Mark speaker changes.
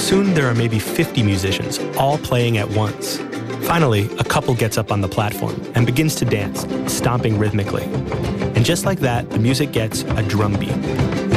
Speaker 1: Soon there are maybe 50 musicians, all playing at once. Finally, a couple gets up on the platform and begins to dance, stomping rhythmically. And just like that, the music gets a drum beat.